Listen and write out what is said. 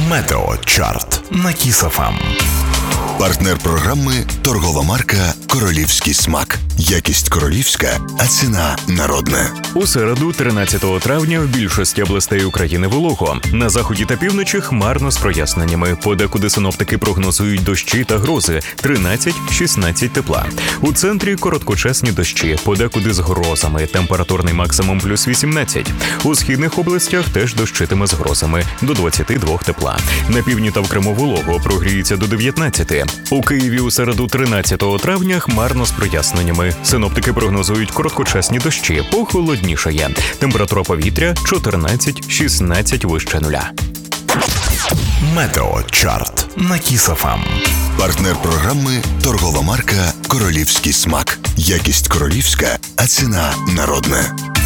Метеочарт на Kiss FM. Партнер програми – торгова марка «Королівський смак». Якість королівська, а ціна народна. У середу, 13 травня, в більшості областей України волого. На заході та півночі хмарно з проясненнями. Подекуди синоптики прогнозують дощі та грози – 13-16 тепла. У центрі короткочасні дощі, подекуди з грозами, температурний максимум плюс 18. У східних областях теж дощитиме з грозами – до 22 тепла. На півдні та в Криму волого, прогріється до 19. У Києві у середу, 13 травня, хмарно з проясненнями. Синоптики прогнозують короткочасні дощі, похолоднішає. Температура повітря 14-16 вище нуля. Метеочарт на Kiss FM. Партнер програми – торгова марка «Королівський смак». Якість королівська, а ціна народна.